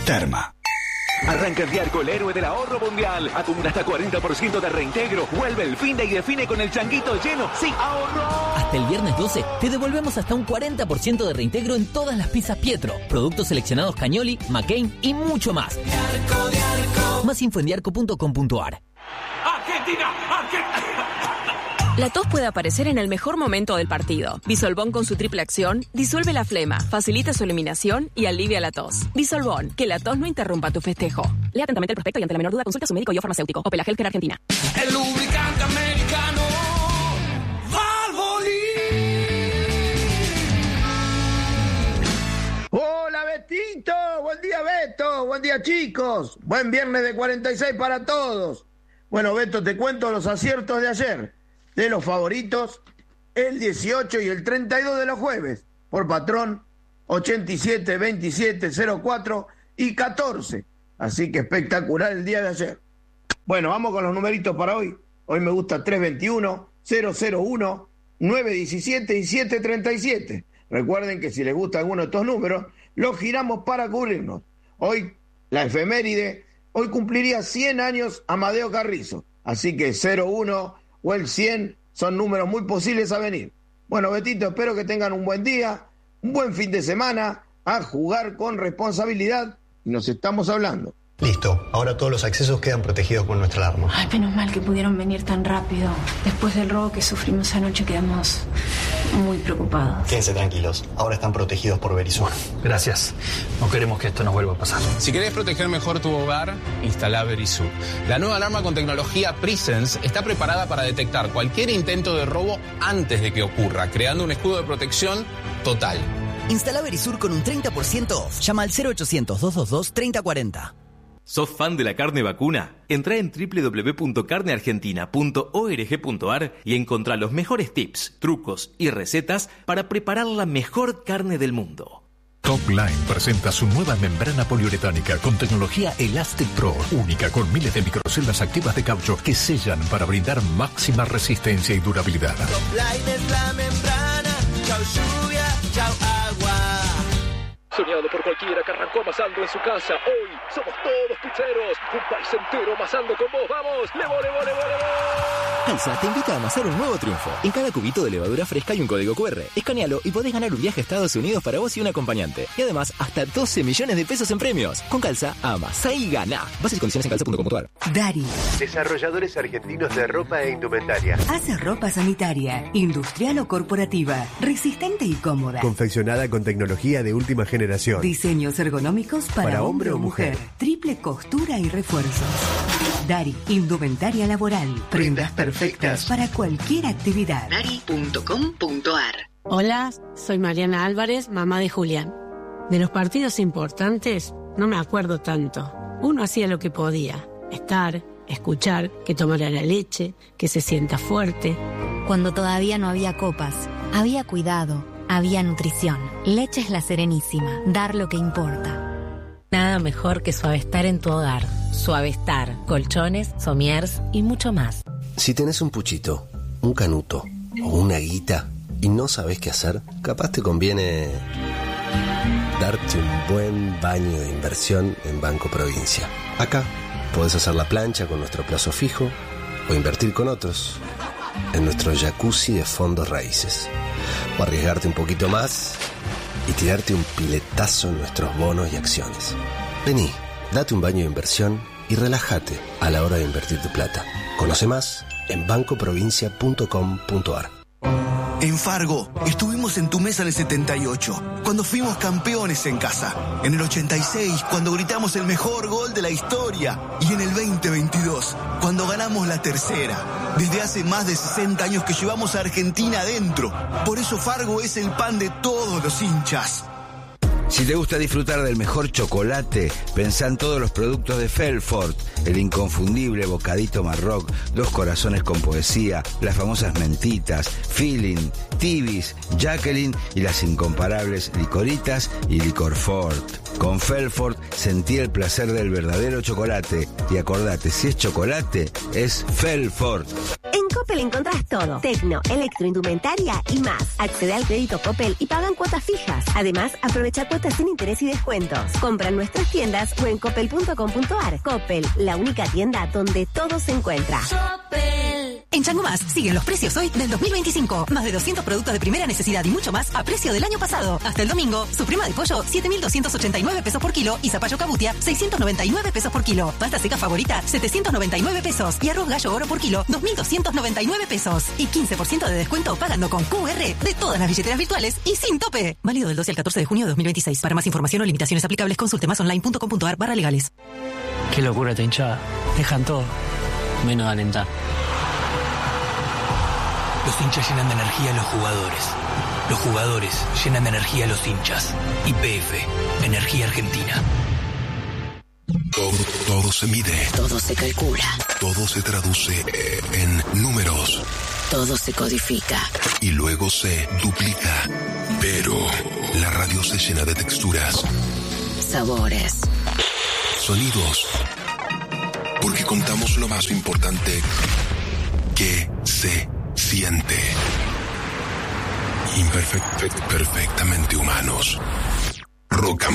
Terma. Arranca el Diarco, el héroe del ahorro mundial. Acumula hasta 40% de reintegro. Vuelve el fin de y define con el changuito lleno. ¡Sí, ahorro! Hasta el viernes 12 te devolvemos hasta un 40% de reintegro en todas las pizzas Pietro, productos seleccionados Cagnoli, McCain y mucho más. Diarco. Más info en diarco.com.ar. ¡Argentina! La tos puede aparecer en el mejor momento del partido. Bisolbón con su triple acción disuelve la flema, facilita su eliminación y alivia la tos. Bisolbón, que la tos no interrumpa tu festejo. Lea atentamente el prospecto y ante la menor duda consulta a su médico y o farmacéutico. Opel Healthcare Argentina. El lubricante americano Valvoline. Hola Betito, buen día Beto, buen día chicos. Buen viernes de 46 para todos. Bueno Beto, te cuento los aciertos de ayer. De los favoritos, el 18 y el 32 de los jueves, por patrón, 87, 27, 04 y 14. Así que espectacular el día de ayer. Bueno, vamos con los numeritos para hoy. Hoy me gusta 321, 001, 917 y 737. Recuerden que si les gusta alguno de estos números, los giramos para cubrirnos. Hoy, la efeméride, hoy cumpliría 100 años Amadeo Carrizo. Así que 01 o el 100 son números muy posibles a venir. Bueno, Betito, espero que tengan un buen día, un buen fin de semana, a jugar con responsabilidad y nos estamos hablando. Listo, ahora todos los accesos quedan protegidos con nuestra alarma. Ay, menos mal que pudieron venir tan rápido. Después del robo que sufrimos anoche quedamos muy preocupados. Quédense tranquilos, ahora están protegidos por Verisur. Gracias, no queremos que esto nos vuelva a pasar. Si querés proteger mejor tu hogar, instala Verisur. La nueva alarma con tecnología Presence está preparada para detectar cualquier intento de robo antes de que ocurra, creando un escudo de protección total. Instala Verisur con un 30% off. Llama al 0800-222-3040. ¿Sos fan de la carne vacuna? Entrá en www.carneargentina.org.ar y encontrá los mejores tips, trucos y recetas para preparar la mejor carne del mundo. Topline presenta su nueva membrana poliuretánica con tecnología Elastic Pro, única con miles de microceldas activas de caucho que sellan para brindar máxima resistencia y durabilidad. Topline es la membrana. Chau lluvia, chau agua. Soñado por cualquiera que arrancó amasando en su casa. Hoy somos todos pizzeros. Un país entero amasando con vos. ¡Vamos! ¡Levo! Alsa te invita a amasar un nuevo triunfo. En cada cubito de levadura fresca hay un código QR. Escanealo y podés ganar un viaje a Estados Unidos para vos y un acompañante. Y además, hasta 12 millones de pesos en premios. Con Calza, amasá y gana. Bases y condiciones en calza.com.ar. Dari. Desarrolladores argentinos de ropa e indumentaria. Hace ropa sanitaria, industrial o corporativa, resistente y cómoda. Confeccionada con tecnología de última generación. Diseños ergonómicos para hombre o mujer. Triple costura y refuerzos. Dari, indumentaria laboral. Prendas perfectas para cualquier actividad. Dari.com.ar. Hola, soy Mariana Álvarez, mamá de Julián. De los partidos importantes no me acuerdo tanto. Uno hacía lo que podía. Estar, escuchar, que tomara la leche, que se sienta fuerte. Cuando todavía no había copas, había cuidado, había nutrición. Leche es La Serenísima. Dar lo que importa. Nada mejor que Suavestar en tu hogar. Suavestar, colchones, somiers y mucho más. Si tenés un puchito, un canuto o una guita y no sabés qué hacer, capaz te conviene darte un buen baño de inversión en Banco Provincia. Acá podés hacer la plancha con nuestro plazo fijo o invertir con otros en nuestro jacuzzi de fondos raíces. O arriesgarte un poquito más y tirarte un piletazo en nuestros bonos y acciones. Vení, date un baño de inversión y relájate a la hora de invertir tu plata. Conoce más en bancoprovincia.com.ar. En Fargo, estuvimos en tu mesa en el 78, cuando fuimos campeones en casa. En el 86, cuando gritamos el mejor gol de la historia. Y en el 2022, cuando ganamos la tercera. Desde hace más de 60 años que llevamos a Argentina adentro. Por eso Fargo es el pan de todos los hinchas. Si te gusta disfrutar del mejor chocolate, pensá en todos los productos de Felfort, el inconfundible bocadito Marroc, 2 corazones con poesía, las famosas mentitas, Feeling, Tibis, Jacqueline y las incomparables Licoritas y Licorfort. Con Felfort sentí el placer del verdadero chocolate y acordate, si es chocolate, es Felfort. En Copa Coppel encontrás todo. Tecno, electroindumentaria y más. Accede al crédito Coppel y pagan cuotas fijas. Además, aprovecha cuotas sin interés y descuentos. Compra en nuestras tiendas o en coppel.com.ar. Coppel, la única tienda donde todo se encuentra. Coppel. En Chango Más siguen los precios hoy del 2025. Más de 200 productos de primera necesidad y mucho más a precio del año pasado. Hasta el domingo, suprema de pollo, 7.289 pesos por kilo y zapallo cabutia, 699 pesos por kilo. Pasta seca favorita, 799 pesos. Y arroz gallo oro por kilo, 2.299 pesos. Y 15% de descuento pagando con QR de todas las billeteras virtuales y sin tope. Válido del 12 al 14 de junio de 2026. Para más información o limitaciones aplicables, consulte másonline.com.ar/legales. Qué locura esta hinchada. Dejan todo, menos de alentar. Los hinchas llenan de energía a los jugadores. Los jugadores llenan de energía a los hinchas. YPF, Energía Argentina. Todo se mide. Todo se calcula. Todo se traduce en números. Todo se codifica. Y luego se duplica. Pero la radio se llena de texturas. Sabores. Sonidos. Porque contamos lo más importante que se siente. Perfectamente humanos. Rock